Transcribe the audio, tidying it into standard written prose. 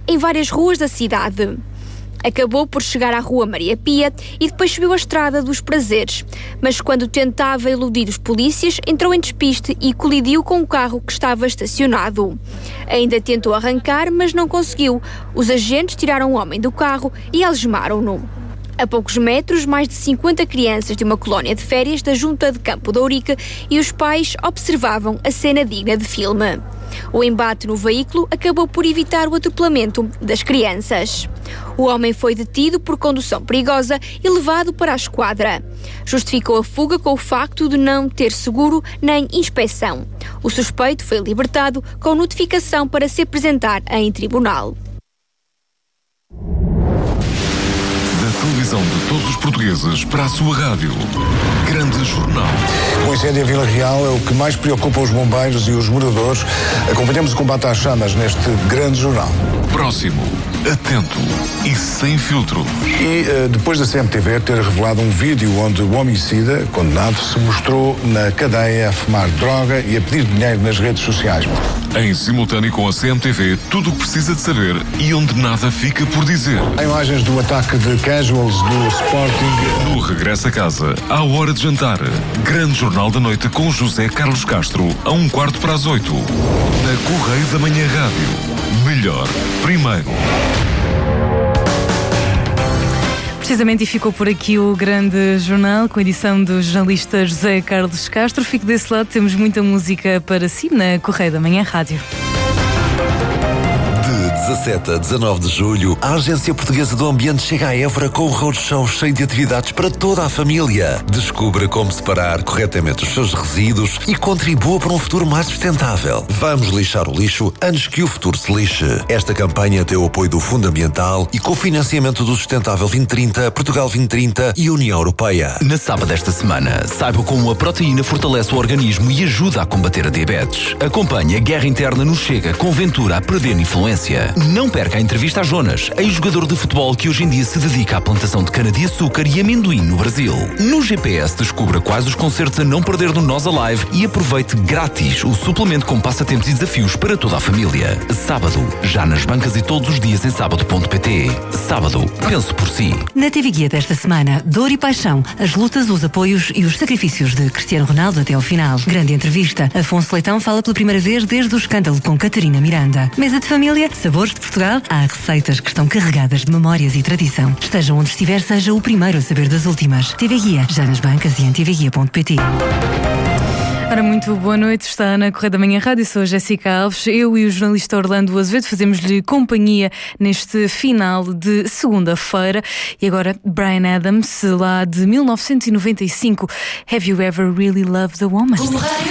em várias ruas da cidade. Acabou por chegar à Rua Maria Pia e depois subiu a Estrada dos Prazeres. Mas quando tentava eludir os polícias, entrou em despiste e colidiu com um carro que estava estacionado. Ainda tentou arrancar, mas não conseguiu. Os agentes tiraram o homem do carro e algemaram-no. A poucos metros, mais de 50 crianças de uma colónia de férias da Junta de Campo de Ourique e os pais observavam a cena digna de filme. O embate no veículo acabou por evitar o atropelamento das crianças. O homem foi detido por condução perigosa e levado para a esquadra. Justificou a fuga com o facto de não ter seguro nem inspeção. O suspeito foi libertado com notificação para se apresentar em tribunal. Televisão de todos os portugueses para a sua rádio. Grande Jornal. O incêndio em Vila Real é o que mais preocupa os bombeiros e os moradores. Acompanhamos o combate às chamas neste Grande Jornal. Próximo, atento e sem filtros. E depois da CMTV ter revelado um vídeo onde o homicida, condenado, se mostrou na cadeia a fumar droga e a pedir dinheiro nas redes sociais. Em simultâneo com a CMTV, tudo o que precisa de saber e onde nada fica por dizer. Há imagens do ataque de casuals do Sporting. No regresso a casa, à hora de jantar. Grande Jornal da Noite com José Carlos Castro, a 7:15. Na Correio da Manhã Rádio. Melhor primeiro. Precisamente, e ficou por aqui o Grande Jornal, com a edição do jornalista José Carlos Castro. Fique desse lado, temos muita música para si na Correio da Manhã Rádio. De 17 a 19 de julho, a Agência Portuguesa do Ambiente chega a Évora com um roadshow cheio de atividades para toda a família. Descubra como separar corretamente os seus resíduos e contribua para um futuro mais sustentável. Vamos lixar o lixo antes que o futuro se lixe. Esta campanha tem o apoio do Fundo Ambiental e com o financiamento do Sustentável 2030, Portugal 2030 e União Europeia. Na sábado desta semana, saiba como a proteína fortalece o organismo e ajuda a combater a diabetes. Acompanhe a guerra interna no Chega com Ventura a perder influência. Não perca a entrevista a Jonas, ex-jogador de futebol que hoje em dia se dedica à plantação de cana-de-açúcar e amendoim no Brasil. No GPS, descubra quais os concertos a não perder no Nós Alive e aproveite grátis o suplemento com passatempos e desafios para toda a família. Sábado, já nas bancas e todos os dias em sábado.pt. Sábado, penso por si. Na TV Guia desta semana, Dor e Paixão, as lutas, os apoios e os sacrifícios de Cristiano Ronaldo até ao final. Grande entrevista. Afonso Leitão fala pela primeira vez desde o escândalo com Catarina Miranda. Mesa de família, sabores de Portugal, há receitas que estão carregadas de memórias e tradição. Esteja onde estiver, seja o primeiro a saber das últimas. TV Guia, já nas bancas e em tvguia.pt. Ora, muito boa noite, está na Correio da Manhã Rádio, sou a Jéssica Alves. Eu e o jornalista Orlando Azevedo fazemos-lhe companhia neste final de segunda-feira. E agora, Bryan Adams, lá de 1995. Have you ever really loved a woman?